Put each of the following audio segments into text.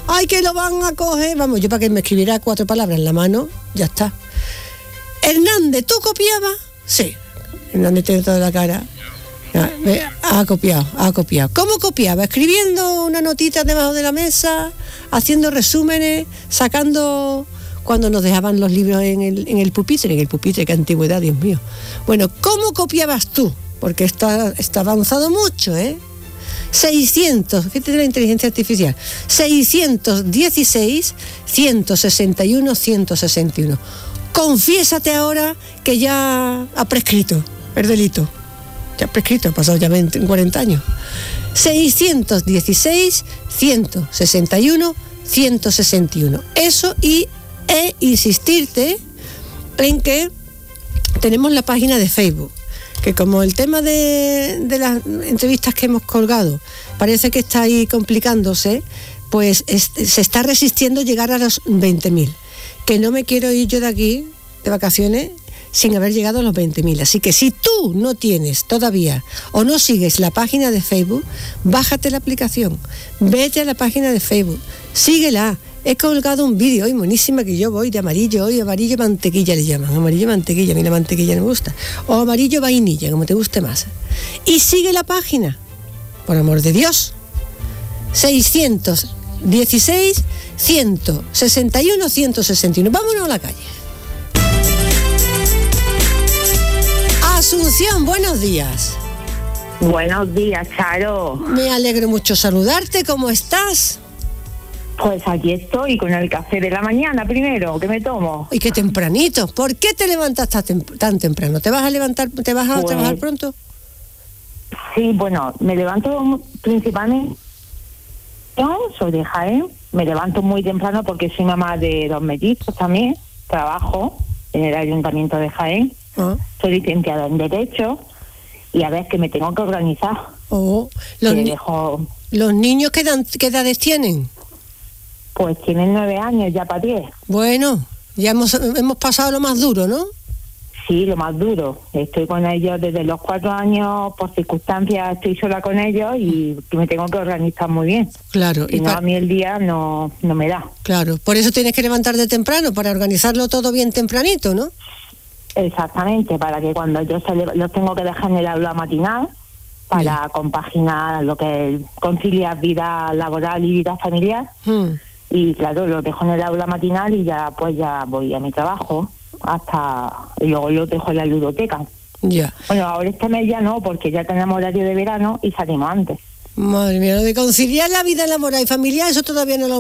¡Ay, que lo van a coger! Vamos, yo para que me escribiera 4 palabras en la mano, ya está. Hernández, ¿tú copiabas? Sí. Hernández tiene toda la cara. Ha copiado. ¿Cómo copiaba? Escribiendo una notita debajo de la mesa, haciendo resúmenes, sacando... Cuando nos dejaban los libros en el pupitre, qué antigüedad, Dios mío. Bueno, ¿cómo copiabas tú? Porque está avanzado mucho, ¿eh? 600, fíjate la inteligencia artificial, 616, 161, 161. Confiésate ahora que ya ha prescrito el delito. Ya ha prescrito, ha pasado ya 40 años. 616, 161, 161. Eso e insistirte en que tenemos la página de Facebook, que como el tema de las entrevistas que hemos colgado parece que está ahí complicándose, pues se está resistiendo llegar a los 20.000, que no me quiero ir yo de aquí de vacaciones sin haber llegado a los 20.000. Así que si tú no tienes todavía o no sigues la página de Facebook, bájate la aplicación, vete a la página de Facebook, síguela. He colgado un vídeo hoy buenísima que yo voy de amarillo, hoy amarillo mantequilla le llaman, amarillo mantequilla, a mí la mantequilla no me gusta, o amarillo vainilla, como te guste más. Y sigue la página, por amor de Dios. 616, 161, 161. Vámonos a la calle. Asunción, buenos días. Buenos días, Charo. Me alegro mucho saludarte, ¿cómo estás? Pues aquí estoy con el café de la mañana primero, que me tomo. ¡Y qué tempranito! ¿Por qué te levantas tan temprano? ¿Te vas a levantar, te vas a trabajar pronto? Sí, bueno, me levanto principalmente, soy de Jaén, me levanto muy temprano porque soy mamá de 2 mellizos también, trabajo en el Ayuntamiento de Jaén, soy licenciada en Derecho y a ver que me tengo que organizar. ¿Los niños qué edades tienen? Pues tienen 9 años, ya para 10. Bueno, ya hemos pasado lo más duro, ¿no? Sí, lo más duro. Estoy con ellos desde los 4 años, por circunstancias estoy sola con ellos y me tengo que organizar muy bien. Claro. Si no, a mí el día no me da. Claro, por eso tienes que levantarte temprano, para organizarlo todo bien tempranito, ¿no? Exactamente, para que cuando yo los tengo que dejar en el aula matinal, para compaginar lo que es conciliar vida laboral y vida familiar. Y claro, lo dejo en el aula matinal y ya voy a mi trabajo y luego lo dejo en la ludoteca. Ya. Bueno, ahora este mes ya no, porque ya tenemos horario de verano y salimos antes. Madre mía, lo de conciliar la vida laboral y familiar, eso todavía no lo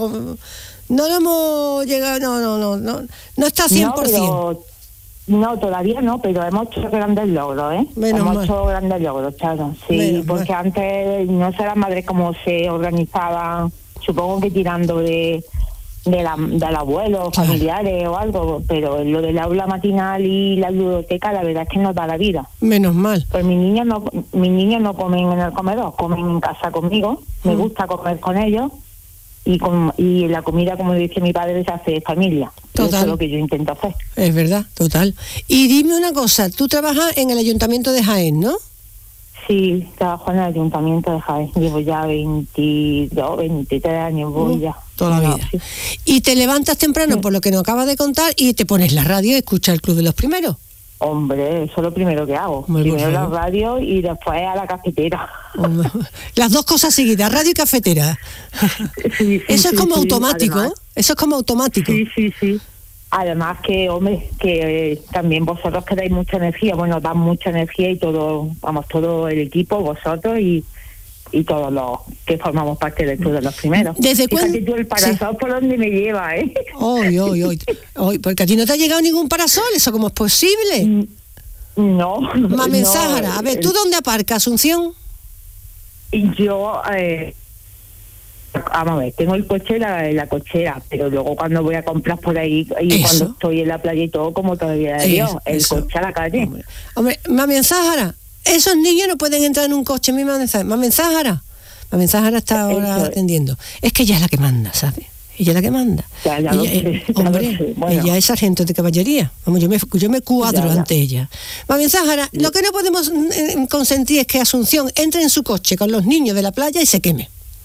hemos llegado, no está 100%. No, todavía no, pero hemos hecho grandes logros, ¿eh? Hemos hecho grandes logros, claro. Sí, porque antes no sé las madres cómo se organizaban, supongo que tirando del abuelo, familiares o algo, pero lo del aula matinal y la ludoteca, la verdad es que nos da la vida. Menos mal. Pues mis niños no comen en el comedor, comen en casa conmigo, me gusta comer con ellos. Y la comida, como dice mi padre, se hace familia. Total. Eso es lo que yo intento hacer. Es verdad, total. Y dime una cosa, tú trabajas en el Ayuntamiento de Jaén, ¿no? Sí, trabajo en el Ayuntamiento de Jaén. Llevo ya 22, 23 años, voy ya. Toda la vida. Sí. Y te levantas temprano, por lo que nos acabas de contar, y te pones la radio y escuchas el Club de los Primeros. Hombre, eso es lo primero que hago. Primero la radio y después a la cafetera. Las dos cosas seguidas, radio y cafetera. Sí, eso es como sí, automático. Además, eso es como automático. Sí. Además que, hombre, que también vosotros que dais mucha energía, bueno, dan mucha energía y todo el equipo, vosotros y todos los que formamos parte del Club de los Primeros. ¿Desde cuándo? Fíjate tú el parasol por donde me lleva, ¿eh? Hoy, porque a ti no te ha llegado ningún parasol, ¿eso cómo es posible? No. Mami Sáhara, a ver, ¿tú dónde aparcas, Asunción? Yo, vamos a ver, tengo el coche en la cochera, pero luego cuando voy a comprar por ahí y cuando estoy en la playa y todo, como todavía Dios, el coche a la calle. Hombre, Mami Sáhara, esos niños no pueden entrar en un coche. Mami Sáhara está ahora atendiendo. Es que ella es la que manda, ¿sabes? Ella es la que manda. Ella es sargento de caballería. Vamos, yo me cuadro ante ella. Mami Sáhara, lo que no podemos consentir es que Asunción entre en su coche con los niños de la playa y se queme.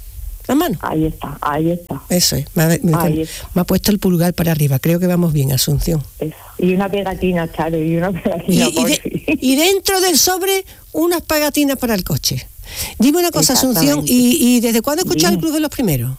la mano. Ahí está. Eso es, me ha puesto el pulgar para arriba, creo que vamos bien, Asunción. Eso. Y una pegatina, Charo, y dentro del sobre, unas pegatinas para el coche. Dime una cosa, Asunción, ¿y desde cuándo escuchas el Club de los Primeros?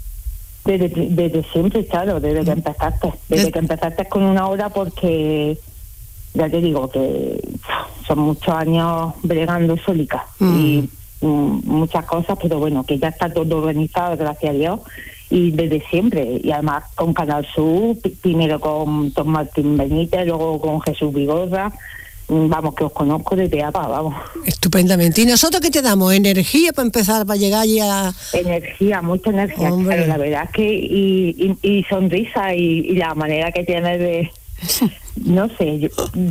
Desde siempre, Charo, desde que empezaste. Desde que empezaste con una hora, porque ya te digo que son muchos años bregando solica y muchas cosas, pero bueno, que ya está todo organizado, gracias a Dios, y desde siempre. Y además con Canal Sur, primero con Tom Martín Benítez, luego con Jesús Vigorra. Vamos, que os conozco de peapa, vamos. Estupendamente. ¿Y nosotros qué te damos? ¿Energía para empezar, para llegar ya? Energía, mucha energía, claro, la verdad es que y sonrisa y la manera que tienes de, no sé,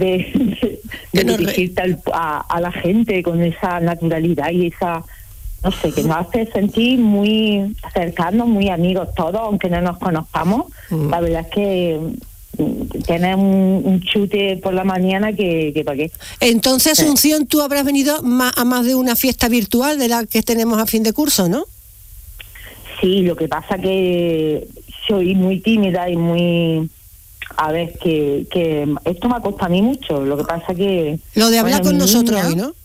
de dirigirte a la gente con esa naturalidad y esa, no sé, que nos hace sentir muy cercanos, muy amigos todos, aunque no nos conozcamos. La verdad es que tienes un chute por la mañana que para qué. Entonces, Asunción, tú habrás venido a más de una fiesta virtual de la que tenemos a fin de curso, ¿no? Sí, lo que pasa que soy muy tímida y muy... A ver, que esto me ha costado a mí mucho. Lo que pasa que... Lo de hablar con nosotros hoy, ¿no?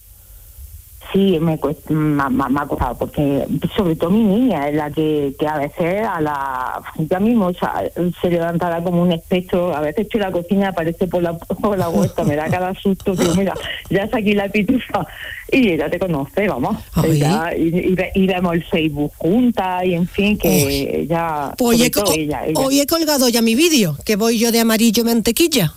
Sí, me ha costado, porque sobre todo mi niña es la que a veces ya mismo se levantará como un espectro. A veces estoy en la cocina, aparece por la vuelta, me da cada susto, que mira, ya está aquí la pitufa y ella te conoce, vamos. Ella, y vemos el Facebook juntas y en fin, que ya... Pues hoy he colgado ya mi vídeo, que voy yo de amarillo mantequilla.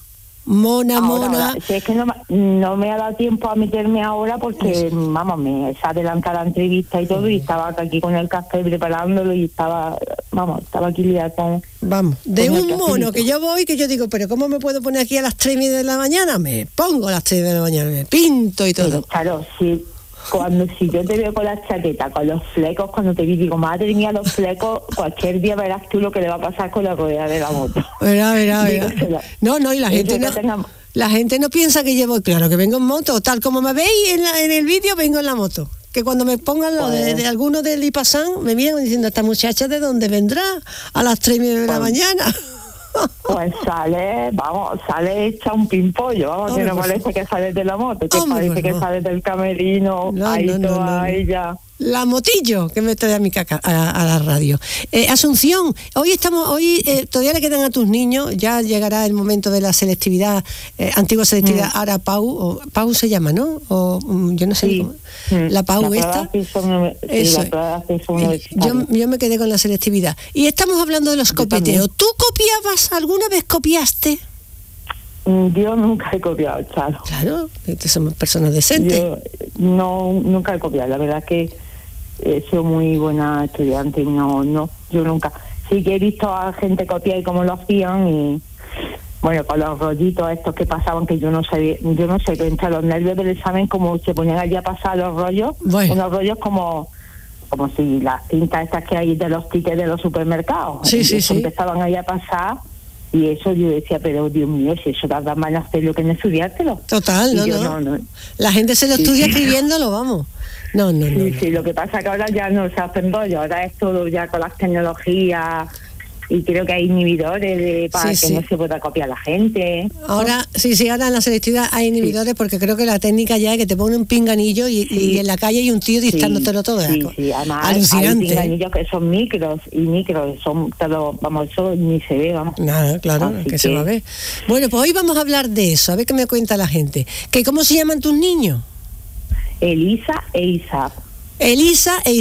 Mona. Si es que no me ha dado tiempo a meterme ahora porque, vamos, me se adelanta la entrevista y todo, y estaba aquí con el café preparándolo y estaba aquí liada con... Vamos, de un mono que yo voy, que yo digo, pero ¿cómo me puedo poner aquí a las 3:30 de la mañana? Me pongo a las 3 de la mañana, me pinto y todo. Pero claro, sí. Si yo te veo con la chaqueta, con los flecos, cuando te vi, digo, madre mía, los flecos, cualquier día verás tú lo que le va a pasar con la rueda de la moto. Verá. No, y la gente no piensa que llevo, claro que vengo en moto, tal como me veis en el vídeo, vengo en la moto. Que cuando me pongan lo de alguno del Ipasán, me vienen diciendo, esta muchacha ¿de dónde vendrá? A las 3:30 de la mañana. Pues sale hecha un pimpollo, vamos, que no parece que sales de la moto, que parece que sales del camerino, ella. La motillo que me trae a mi a la radio. Asunción, hoy todavía le quedan a tus niños, ya llegará el momento de la selectividad, antigua selectividad, ahora Pau se llama, ¿no? O yo no sé cómo. La Pau esta. Yo me quedé con la selectividad. Y estamos hablando de los copeteos. ¿Tú copiabas? ¿Alguna vez copiaste? Yo nunca he copiado, Charo. Claro, somos personas decentes. Yo nunca he copiado, la verdad que he sido muy buena estudiante, yo nunca. Sí que he visto a gente copiar y cómo lo hacían, y bueno, con los rollitos estos que pasaban, que yo no sé, que entre los nervios del examen, como se ponían allí a pasar los rollos, unos rollos como si las cintas estas que hay de los tickets de los supermercados. Sí. Empezaban ahí a pasar. Y eso yo decía, pero Dios mío, si eso tarda más en hacerlo que en estudiártelo. Total, no. La gente se lo estudia escribiéndolo, vamos. No. Sí, lo que pasa es que ahora ya no se hacen rollos, ahora es todo ya con las tecnologías, y creo que hay inhibidores para que no se pueda copiar la gente. Ahora, ahora en la selectividad hay inhibidores, porque creo que la técnica ya es que te pone un pinganillo y en la calle hay un tío dictándotelo todo. Sí, además alucinante. Hay pinganillos que son micros, son todo, vamos, eso ni se ve, vamos. Nada, claro, que se va a ver. Bueno, pues hoy vamos a hablar de eso, a ver qué me cuenta la gente. ¿Cómo se llaman tus niños? Elisa e Isaac. Elisa e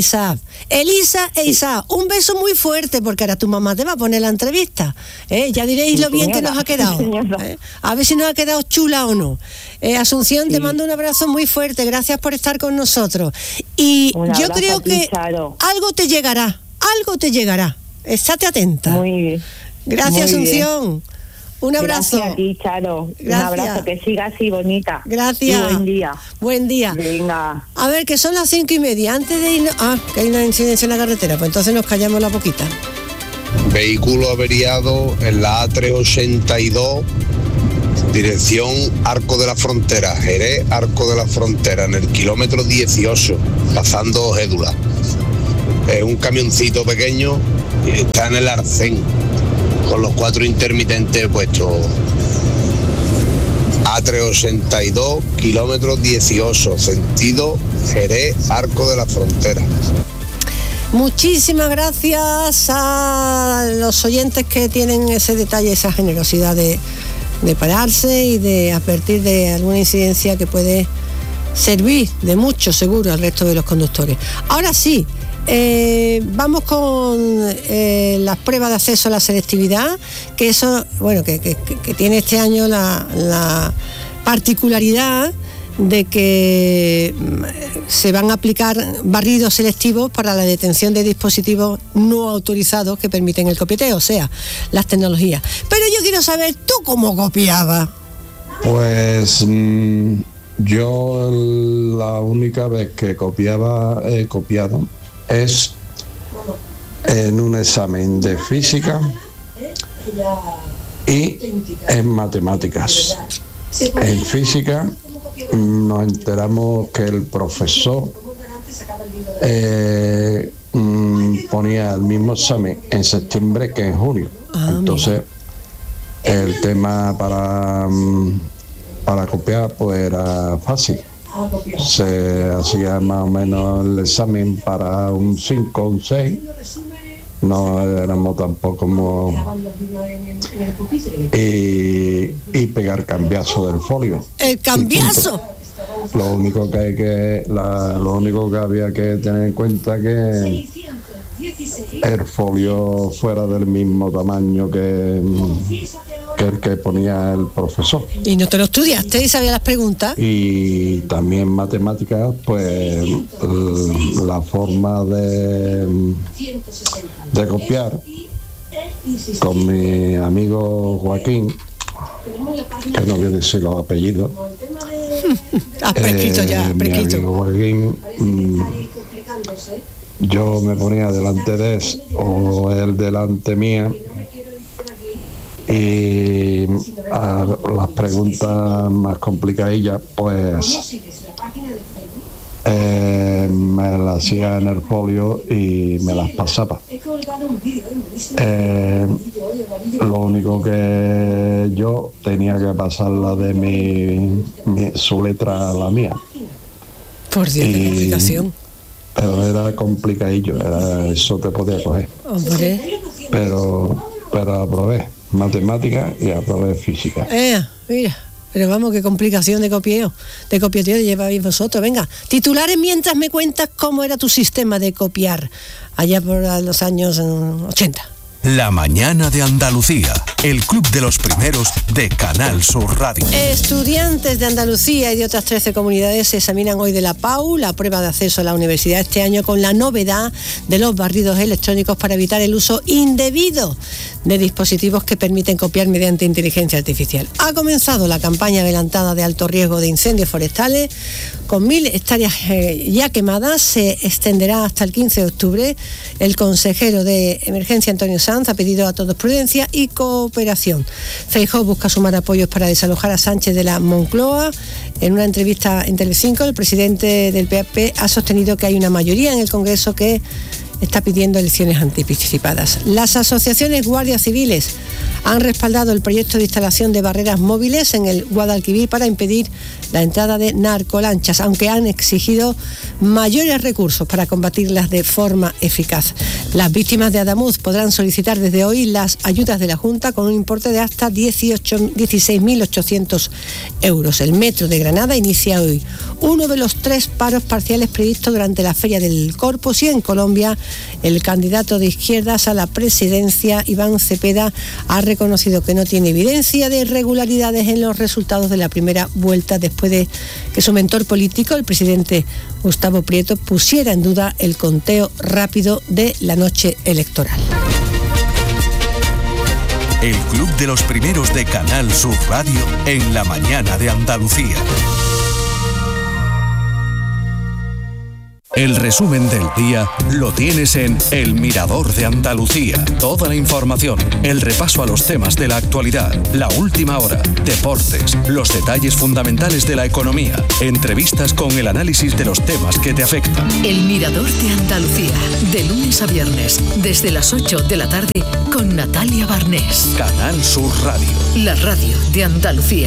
Isaac, un beso muy fuerte, porque ahora tu mamá te va a poner la entrevista. Ya diréis lo bien que nos ha quedado. A ver si nos ha quedado chula o no. Asunción, te mando un abrazo muy fuerte, gracias por estar con nosotros. Y yo creo que algo te llegará. Estate atenta. Muy bien. Gracias, muy Asunción. Bien. Un abrazo. Gracias a ti, Charo. Gracias. Un abrazo, que siga así, bonita. Gracias. Y buen día. Venga. A ver, que son las 5:30. Antes de irnos... que hay una incidencia en la carretera. Pues entonces nos callamos la boquita. Vehículo averiado en la A382, dirección Arco de la Frontera, Jerez, Arco de la Frontera, en el kilómetro 18, pasando Gédula. Es un camioncito pequeño y está en el arcén, con los 4 intermitentes puestos. A382, kilómetros 18, sentido Jerez, Arco de la Frontera. Muchísimas gracias a los oyentes que tienen ese detalle, esa generosidad de pararse y de advertir de alguna incidencia que puede servir de mucho seguro al resto de los conductores. Ahora sí, vamos con las pruebas de acceso a la selectividad, que eso, bueno, que tiene este año la particularidad de que se van a aplicar barridos selectivos para la detención de dispositivos no autorizados que permiten el copieteo, o sea, las tecnologías. Pero yo quiero saber, ¿tú cómo copiabas? Pues yo la única vez que he copiado es en un examen de física y en matemáticas. En física nos enteramos que el profesor ponía el mismo examen en septiembre que en junio. Entonces el tema para copiar pues era fácil. Se hacía más o menos el examen para un 5 o un 6. No éramos tampoco y pegar cambiazo del folio. ¿El cambiazo? Lo único que había que tener en cuenta que el folio fuera del mismo tamaño que el que ponía el profesor. ¿Y no te lo estudiaste y sabías las preguntas? Y también matemáticas, pues la forma de copiar con mi amigo Joaquín, que no voy a decir los apellidos. Prescrito ya, prescrito. Mi amigo Joaquín, yo me ponía delante de él o él delante mía, y a las preguntas más complicadillas pues me las hacía en el folio y me las pasaba. Lo único que yo tenía que pasarla de su letra a la mía. Por Dios, qué complicación. Pero era complicadillo, eso te podía coger. Hombre. Pero aprobé matemáticas y aprobé física. Mira, pero vamos, qué complicación de copieteo lleváis vosotros. Venga, titulares mientras me cuentas cómo era tu sistema de copiar allá por los años 80. La mañana de Andalucía, el club de los primeros de Canal Sur Radio. Estudiantes de Andalucía y de otras 13 comunidades se examinan hoy de la PAU, la prueba de acceso a la universidad este año, con la novedad de los barridos electrónicos para evitar el uso indebido de dispositivos que permiten copiar mediante inteligencia artificial. Ha comenzado la campaña adelantada de alto riesgo de incendios forestales, con 1.000 hectáreas ya quemadas. Se extenderá hasta el 15 de octubre. El consejero de Emergencia, Antonio Sanz, ha pedido a todos prudencia y cooperación. Feijóo busca sumar apoyos para desalojar a Sánchez de la Moncloa. En una entrevista en Telecinco, el presidente del PAP ha sostenido que hay una mayoría en el Congreso que está pidiendo elecciones anticipadas. Las asociaciones guardias civiles han respaldado el proyecto de instalación de barreras móviles en el Guadalquivir para impedir la entrada de narcolanchas, aunque han exigido mayores recursos para combatirlas de forma eficaz. Las víctimas de Adamuz podrán solicitar desde hoy las ayudas de la Junta con un importe de hasta 16.800 euros. El Metro de Granada inicia hoy uno de los 3 paros parciales previstos durante la Feria del Corpus, y en Colombia el candidato de izquierdas a la presidencia, Iván Cepeda, ha reconocido que no tiene evidencia de irregularidades en los resultados de la primera vuelta, después de que su mentor político, el presidente Gustavo Prieto, pusiera en duda el conteo rápido de la noche electoral. El club de los primeros de Canal Sur Radio en la mañana de Andalucía. El resumen del día lo tienes en El Mirador de Andalucía. Toda la información, el repaso a los temas de la actualidad, la última hora, deportes, los detalles fundamentales de la economía, entrevistas con el análisis de los temas que te afectan. El Mirador de Andalucía, de lunes a viernes, desde las 8 de la tarde, con Natalia Barnés. Canal Sur Radio. La radio de Andalucía.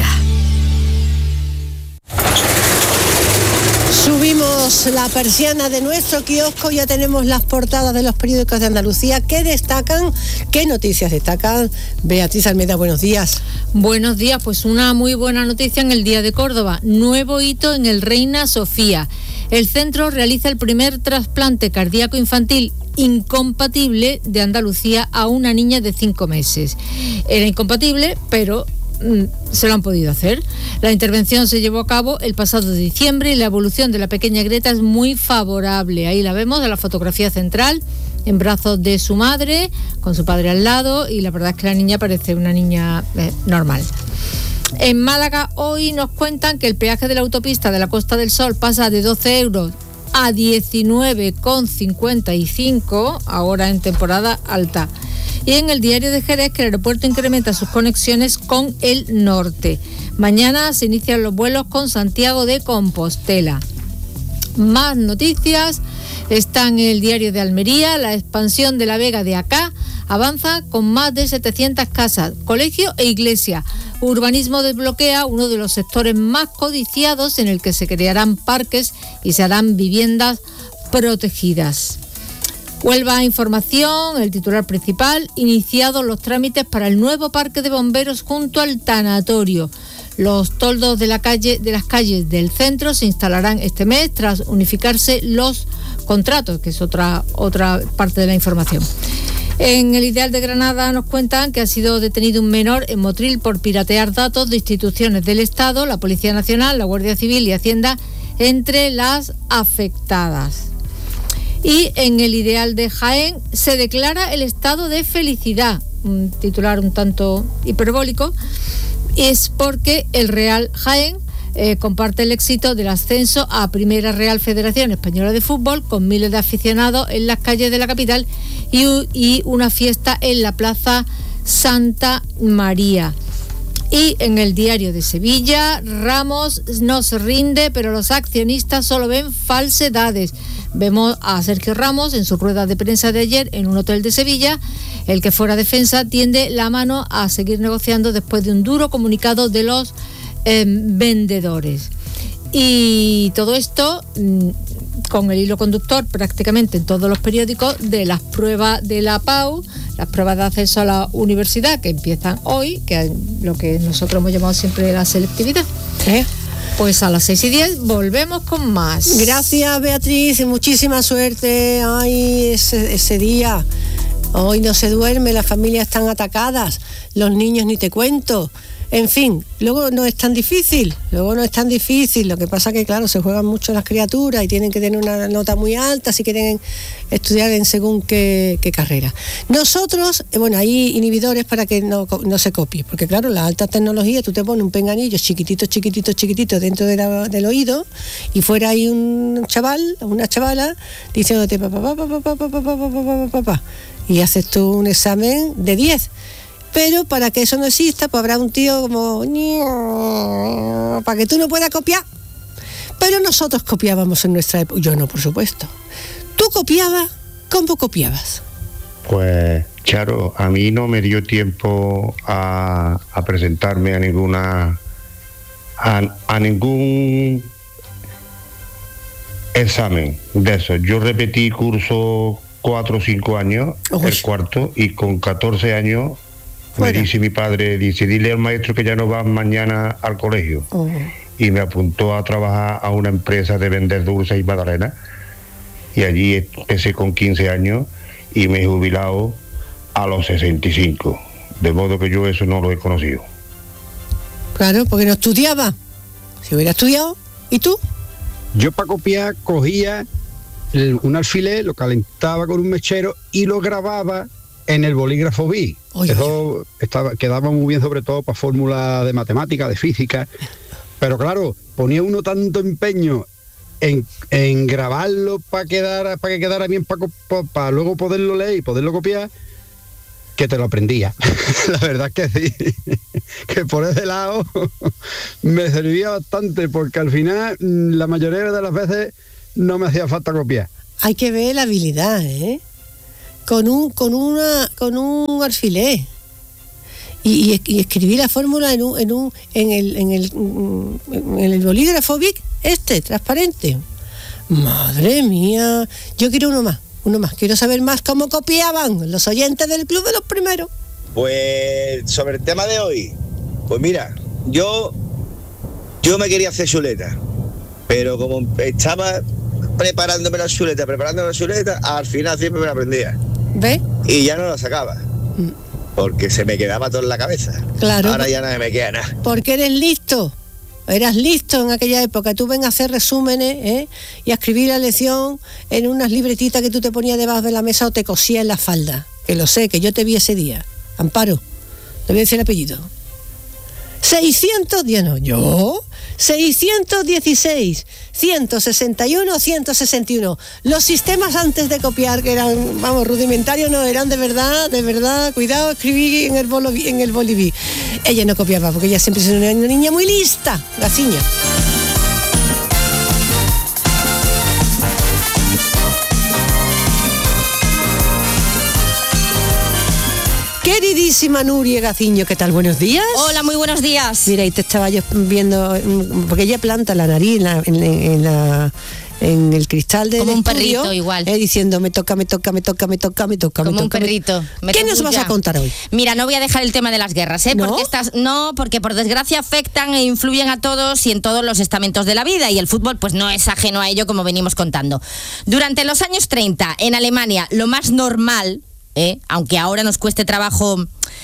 Subimos la persiana de nuestro kiosco, ya tenemos las portadas de los periódicos de Andalucía. ¿Qué destacan? ¿Qué noticias destacan? Beatriz Almeida, buenos días. Buenos días, pues una muy buena noticia en el Día de Córdoba. Nuevo hito en el Reina Sofía. El centro realiza el primer trasplante cardíaco infantil incompatible de Andalucía a una niña de 5 meses. Era incompatible, pero se lo han podido hacer. La intervención se llevó a cabo el pasado diciembre y la evolución de la pequeña Greta es muy favorable. Ahí la vemos en la fotografía central, en brazos de su madre, con su padre al lado, y la verdad es que la niña parece una niña normal. En Málaga hoy nos cuentan que el peaje de la autopista de la Costa del Sol pasa de 12 euros a 19,55, ahora en temporada alta. Y en el diario de Jerez que el aeropuerto incrementa sus conexiones con el norte. Mañana se inician los vuelos con Santiago de Compostela. Más noticias están en el diario de Almería. La expansión de la Vega de Acá avanza con más de 700 casas, colegio e iglesia. Urbanismo desbloquea uno de los sectores más codiciados en el que se crearán parques y se harán viviendas protegidas. Huelva Información, el titular principal, iniciados los trámites para el nuevo parque de bomberos junto al tanatorio. Los toldos de las calles del centro se instalarán este mes tras unificarse los contratos, que es otra parte de la información. En el Ideal de Granada nos cuentan que ha sido detenido un menor en Motril por piratear datos de instituciones del Estado, la Policía Nacional, la Guardia Civil y Hacienda entre las afectadas. Y en el Ideal de Jaén se declara el estado de felicidad, un titular un tanto hiperbólico, es porque el Real Jaén comparte el éxito del ascenso a Primera Real Federación Española de Fútbol, con miles de aficionados en las calles de la capital y una fiesta en la Plaza Santa María. Y en el Diario de Sevilla, Ramos no se rinde, pero los accionistas solo ven falsedades. Vemos a Sergio Ramos en su rueda de prensa de ayer en un hotel de Sevilla. El que fuera defensa tiende la mano a seguir negociando después de un duro comunicado de los vendedores. Y todo esto con el hilo conductor prácticamente en todos los periódicos de las pruebas de la PAU, las pruebas de acceso a la universidad que empiezan hoy, que es lo que nosotros hemos llamado siempre la selectividad. Pues a las 6:10 volvemos con más. Gracias, Beatriz, y muchísima suerte. Ay, ese día. Hoy no se duerme, las familias están atacadas, los niños ni te cuento. En fin, luego no es tan difícil, lo que pasa que claro, se juegan mucho las criaturas y tienen que tener una nota muy alta si quieren estudiar en según qué carrera. Nosotros, hay inhibidores para que no se copie, porque claro, la alta tecnología, tú te pones un pinganillo chiquitito dentro del oído y fuera hay un chaval, una chavala, diciéndote papá, y haces tú un examen de 10. Pero para que eso no exista, pues habrá un tío como para que tú no puedas copiar. Pero nosotros copiábamos en nuestra época. Yo no, por supuesto. ¿Tú copiabas? ¿Cómo copiabas? Pues, Charo, a mí no me dio tiempo a presentarme a ningún examen de eso. Yo repetí curso 4 o 5 años, el cuarto, y con 14 años me dice mi padre, dile al maestro que ya no va mañana al colegio. Y me apuntó a trabajar a una empresa de vender dulces y magdalenas, y allí empecé con 15 años y me he jubilado a los 65, de modo que yo eso no lo he conocido. Claro, porque no estudiaba. Si hubiera estudiado, ¿y tú? Yo para copiar cogía un alfiler, lo calentaba con un mechero y lo grababa en el bolígrafo BI. Eso quedaba muy bien, sobre todo para fórmulas de matemática, de física. Pero claro, ponía uno tanto empeño en grabarlo para que quedara bien para luego poderlo leer y poderlo copiar, que te lo aprendía. La verdad es que sí, que por ese lado me servía bastante, porque al final la mayoría de las veces no me hacía falta copiar. Hay que ver la habilidad, con un alfiler. Y escribir la fórmula en el bolígrafo Bic transparente. Madre mía, yo quiero uno más, quiero saber más cómo copiaban los oyentes del Club de los Primeros. Pues sobre el tema de hoy, pues mira, yo me quería hacer chuleta, pero como estaba preparándome la chuleta, al final siempre me la aprendía. ¿Ves? Y ya no la sacaba. Porque se me quedaba todo en la cabeza. Claro. Ahora ya no me queda nada. Porque eres listo. Eras listo en aquella época. Tú ven a hacer resúmenes y a escribir la lección en unas libretitas que tú te ponías debajo de la mesa o te cosías en la falda. Que lo sé, que yo te vi ese día. Amparo, te voy a decir el apellido. 610, no, yo. 616, 161, 161. Los sistemas antes de copiar, que eran, rudimentarios, no, eran de verdad, cuidado, escribí en el boliví. Ella no copiaba, porque ella siempre es una niña muy lista, Gaciño. Queridísima Nuria Gaciño, ¿qué tal? Buenos días. Hola, muy buenos días. Mira, y te estaba yo viendo, porque ella planta la nariz en el cristal del como un estudio, perrito igual, diciendo me toca. Como un perrito. ¿Qué nos vas a contar hoy? Mira, no voy a dejar el tema de las guerras, ¿No? Porque por desgracia afectan e influyen a todos y en todos los estamentos de la vida, y el fútbol pues no es ajeno a ello, como venimos contando. Durante los años 30, en Alemania, lo más normal, aunque ahora nos cueste trabajo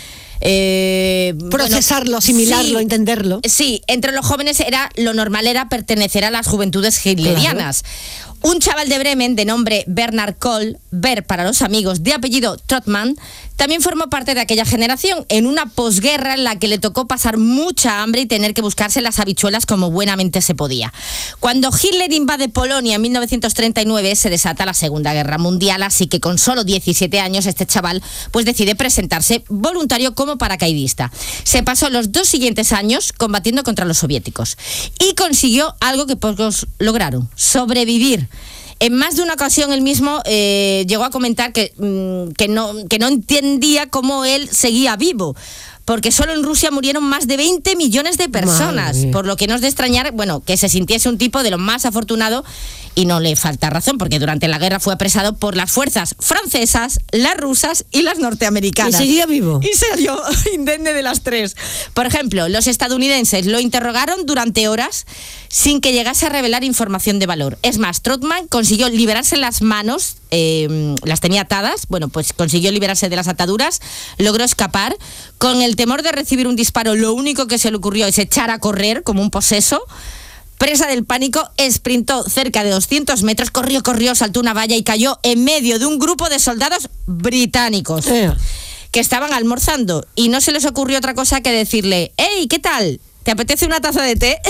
procesarlo, asimilarlo, sí, entenderlo. Sí, entre los jóvenes lo normal era pertenecer a las juventudes hitlerianas. Claro. Un chaval de Bremen de nombre Bernhard Kohl, Ber para los amigos, de apellido Trottmann, también formó parte de aquella generación, en una posguerra en la que le tocó pasar mucha hambre y tener que buscarse las habichuelas como buenamente se podía. Cuando Hitler invade Polonia en 1939 se desata la Segunda Guerra Mundial, así que con solo 17 años este chaval pues decide presentarse voluntario como paracaidista. Se pasó los 2 siguientes años combatiendo contra los soviéticos y consiguió algo que pocos lograron: sobrevivir. En más de una ocasión él mismo llegó a comentar que no entendía cómo él seguía vivo, porque solo en Rusia murieron más de 20 millones de personas, por lo que no es de extrañar, que se sintiese un tipo de lo más afortunado, y no le falta razón, porque durante la guerra fue apresado por las fuerzas francesas, las rusas y las norteamericanas. ¿Y seguía vivo? Y salió indemne de las 3. Por ejemplo, los estadounidenses lo interrogaron durante horas sin que llegase a revelar información de valor. Es más, Trottmann consiguió liberarse las manos, las tenía atadas, pues consiguió liberarse de las ataduras, logró escapar. Con el temor de recibir un disparo, lo único que se le ocurrió es echar a correr como un poseso. Presa del pánico, sprintó cerca de 200 metros, corrió, saltó una valla y cayó en medio de un grupo de soldados británicos que estaban almorzando, y no se les ocurrió otra cosa que decirle: «Hey, ¿qué tal? ¿Te apetece una taza de té?».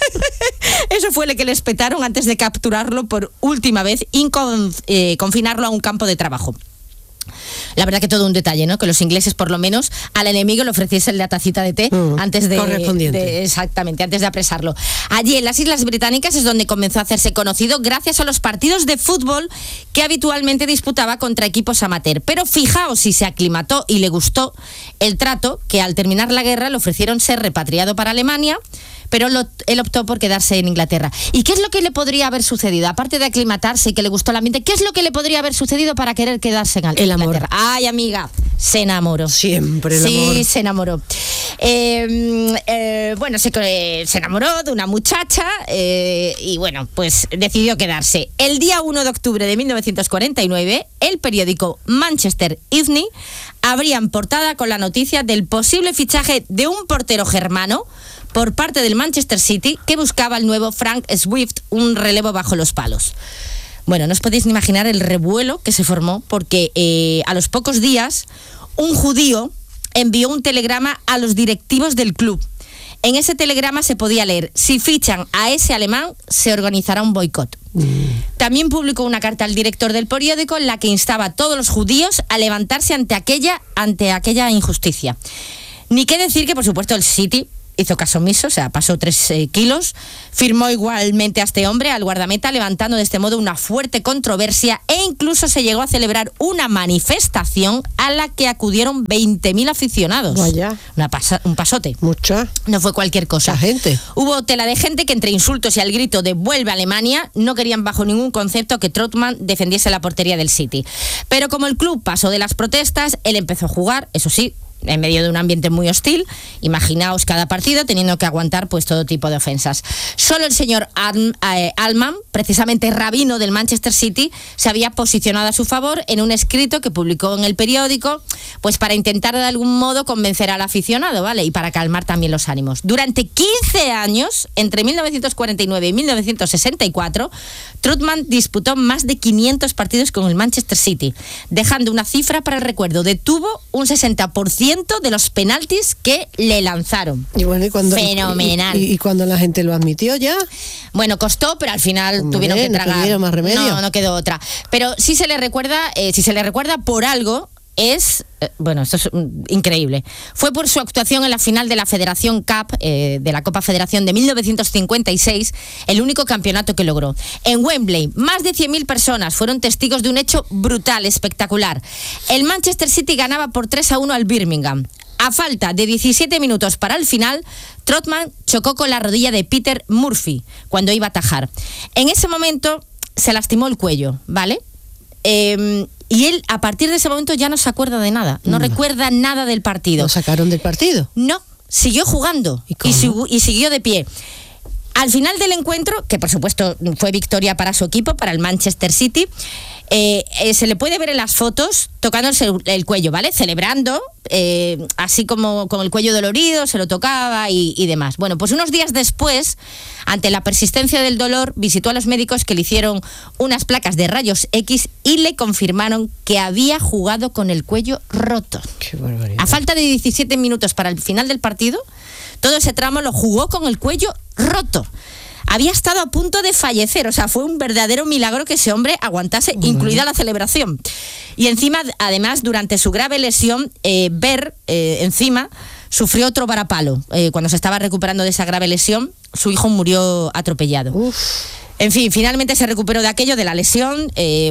Eso fue lo que le espetaron antes de capturarlo por última vez y confinarlo a un campo de trabajo. La verdad que todo un detalle, ¿no? Que los ingleses por lo menos al enemigo le ofreciesen la tacita de té antes de apresarlo. Allí en las Islas Británicas es donde comenzó a hacerse conocido gracias a los partidos de fútbol que habitualmente disputaba contra equipos amateur. Pero fijaos si se aclimató y le gustó el trato, que al terminar la guerra le ofrecieron ser repatriado para Alemania, pero él optó por quedarse en Inglaterra. ¿Y qué es lo que le podría haber sucedido? Aparte de aclimatarse y que le gustó el ambiente, ¿qué es lo que le podría haber sucedido para querer quedarse en Inglaterra? El amor. Ay, amiga, se enamoró. Siempre el amor. Sí, se enamoró. Se enamoró de una muchacha y pues decidió quedarse. El día 1 de octubre de 1949, el periódico Manchester Evening abría en portada con la noticia del posible fichaje de un portero germano por parte del Manchester City, que buscaba al nuevo Frank Swift, un relevo bajo los palos. No os podéis ni imaginar el revuelo que se formó, porque a los pocos días un judío envió un telegrama a los directivos del club En ese telegrama se podía leer: si fichan a ese alemán, se organizará un boicot. También publicó una carta al director del periódico en la que instaba a todos los judíos a levantarse ante aquella injusticia. Ni qué decir que, por supuesto, el City hizo caso omiso, o sea, pasó 3 kilos, firmó igualmente a este hombre, al guardameta, levantando de este modo una fuerte controversia, e incluso se llegó a celebrar una manifestación a la que acudieron 20.000 aficionados. Vaya. Un pasote. Mucha. No fue cualquier cosa. La gente. Hubo tela de gente que, entre insultos y al grito de "vuelve a Alemania", no querían bajo ningún concepto que Trautmann defendiese la portería del City. Pero como el club pasó de las protestas, él empezó a jugar, eso sí, en medio de un ambiente muy hostil. Imaginaos cada partido teniendo que aguantar pues todo tipo de ofensas. Solo el señor Allman, precisamente rabino del Manchester City, se había posicionado a su favor en un escrito que publicó en el periódico, pues para intentar de algún modo convencer al aficionado, ¿vale? Y para calmar también los ánimos. Durante 15 años, entre 1949 y 1964, Trautmann disputó más de 500 partidos con el Manchester City, dejando una cifra para el recuerdo: detuvo un 60% de los penaltis que le lanzaron. Y bueno, fenomenal. Y cuando la gente lo admitió ya. Bueno, costó, pero al final tuvieron que tragar. No tuvieron más remedio. No quedó otra. Pero si se le recuerda por algo. Esto es increíble. Fue por su actuación en la final de la Federación Cup, de la Copa Federación de 1956, el único campeonato que logró. En Wembley, más de 100.000 personas fueron testigos de un hecho brutal, espectacular. El Manchester City ganaba por 3-1 al Birmingham. A falta de 17 minutos para el final, Trautmann chocó con la rodilla de Peter Murphy cuando iba a atajar. En ese momento se lastimó el cuello, ¿vale? Y él, a partir de ese momento, ya no se acuerda de nada. No recuerda nada del partido. ¿Lo sacaron del partido? No, siguió jugando y siguió de pie. Al final del encuentro, que por supuesto fue victoria para su equipo, para el Manchester City, se le puede ver en las fotos tocándose el cuello, ¿vale? Celebrando, así como con el cuello dolorido, se lo tocaba y demás. Bueno, pues unos días después, ante la persistencia del dolor, visitó a los médicos, que le hicieron unas placas de rayos X y le confirmaron que había jugado con el cuello roto. Qué barbaridad. A falta de 17 minutos para el final del partido, todo ese tramo lo jugó con el cuello roto. Había estado a punto de fallecer, o sea, fue un verdadero milagro que ese hombre aguantase, incluida la celebración. Y encima, además, durante su grave lesión, encima sufrió otro varapalo. Cuando se estaba recuperando de esa grave lesión, su hijo murió atropellado. En fin, finalmente se recuperó de aquello, de la lesión.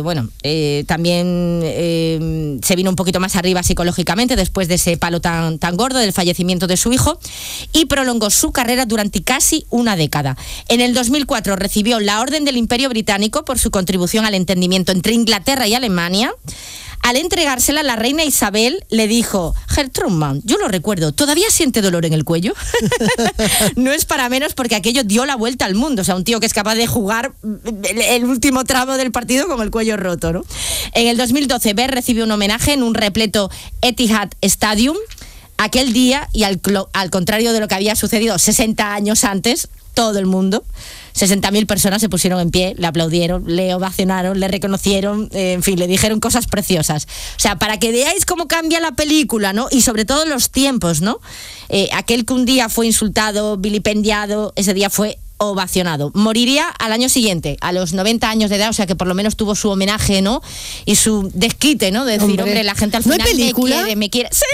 También se vino un poquito más arriba psicológicamente después de ese palo tan gordo del fallecimiento de su hijo, y prolongó su carrera durante casi una década. En el 2004 recibió la Orden del Imperio Británico por su contribución al entendimiento entre Inglaterra y Alemania. Al entregársela, la reina Isabel le dijo: Herr Trautmann, yo lo recuerdo, ¿todavía siente dolor en el cuello? No es para menos, porque aquello dio la vuelta al mundo. O sea, un tío que es capaz de jugar el último tramo del partido con el cuello roto, ¿no? En el 2012, Berr recibió un homenaje en un repleto Etihad Stadium. Aquel día, y al contrario de lo que había sucedido 60 años antes, todo el mundo, 60.000 personas se pusieron en pie, le aplaudieron, le ovacionaron, le reconocieron, en fin, le dijeron cosas preciosas. O sea, para que veáis cómo cambia la película, ¿no? Y sobre todo los tiempos, ¿no? Aquel que un día fue insultado, vilipendiado, ese día fue ovacionado. Moriría al año siguiente, a los 90 años de edad, o sea que por lo menos tuvo su homenaje, ¿no? Y su desquite, ¿no? De decir, hombre, la gente al final me quiere. ¡Sí!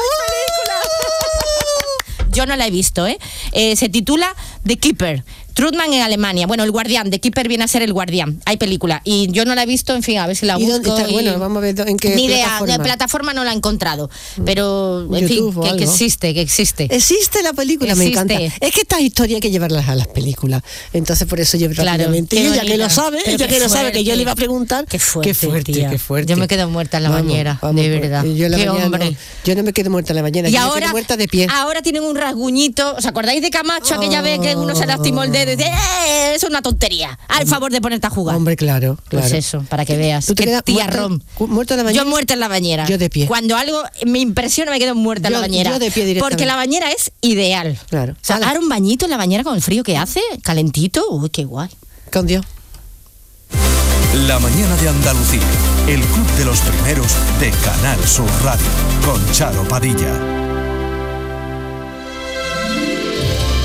Yo no la he visto, se titula The Keeper. Trautmann en Alemania. Bueno, el guardián. The Keeper viene a ser el guardián. Hay película. Y yo no la he visto, en fin, a ver si la busco. ¿Y dónde está? Bueno, vamos a ver en qué ni idea, plataforma. De plataforma no la he encontrado. Pero, en YouTube, fin, que existe. Existe la película, me encanta. Es que estas historias hay que llevarlas a las películas. Entonces, por eso yo rápidamente. Y ella que lo sabe, que yo le iba a preguntar. Qué fuerte, qué fuerte. Yo me quedo muerta en la bañera, de verdad. Qué hombre. Yo no me quedo muerta en la bañera, yo me quedo muerta de pie. Ahora tienen un rasguñito. ¿Os acordáis de Camacho? Aquella vez que uno se lastimó el dedo y dice, es una tontería. Al favor de ponerte a jugar. Hombre, claro. Pues eso, para que veas. ¿Tú te quedas tía Rom. ¿Muerta en la bañera? Yo muerta en la bañera. Yo de pie. Cuando algo me impresiona, me quedo muerta en la bañera. Yo de pie directamente. Porque la bañera es ideal. Claro. O sea, dar un bañito en la bañera con el frío que hace, calentito, uy, qué guay. Con Dios. La mañana de Andalucía, el club de los primeros de Canal Sur Radio, con Charo Padilla.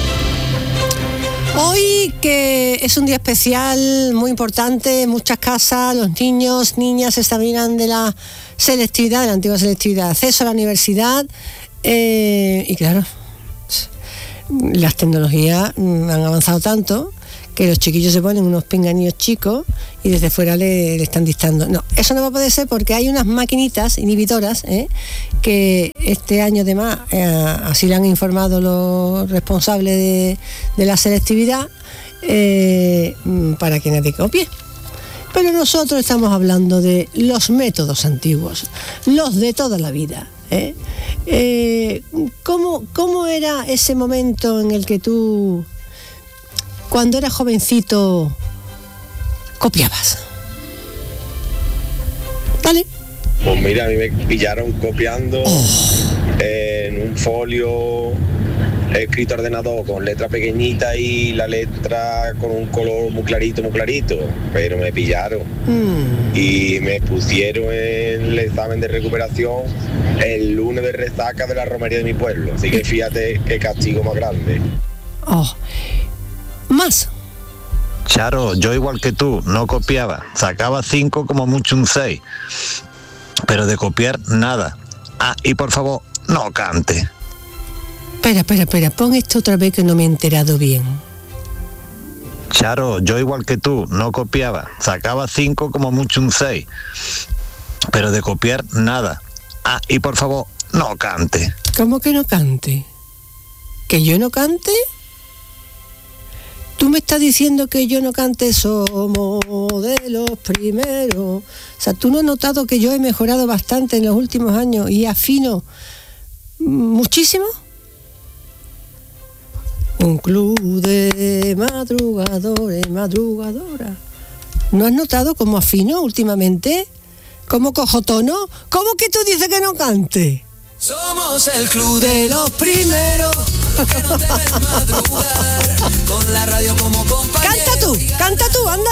Hoy, que es un día especial, muy importante, en muchas casas los niños, niñas se examinan de la selectividad, de la antigua selectividad, acceso a la universidad, y claro, las tecnologías han avanzado tanto que los chiquillos se ponen unos pinganillos chicos y desde fuera le están dictando. No, eso no va a poder ser porque hay unas maquinitas inhibidoras que este año además, así le han informado los responsables de la selectividad, para que nadie copie. Pero nosotros estamos hablando de los métodos antiguos, los de toda la vida. ¿Cómo era ese momento en el que tú, cuando eras jovencito, copiabas? Dale. Pues mira, a mí me pillaron copiando en un folio escrito ordenador con letra pequeñita y la letra con un color muy clarito, pero me pillaron y me pusieron en el examen de recuperación el lunes de resaca de la romería de mi pueblo, así que fíjate qué castigo más grande. Más. Charo, yo igual que tú, no copiaba, sacaba 5 como mucho un 6, pero de copiar nada. Y por favor, no cante. Espera, pon esto otra vez que no me he enterado bien. Charo, yo igual que tú, no copiaba, sacaba 5 como mucho un 6, pero de copiar nada. Y por favor, no cante. ¿Cómo que no cante? ¿Que yo no cante? ¿Tú me estás diciendo que yo no cante? Somos de los primeros. O sea, ¿tú no has notado que yo he mejorado bastante en los últimos años y afino muchísimo? Un club de madrugadores, madrugadoras. ¿No has notado cómo afino últimamente? ¿Cómo cojo tono? ¿Cómo que tú dices que no cante? Somos el club de los primeros que no debes madrugar, con la radio como compañero. Canta tú, anda.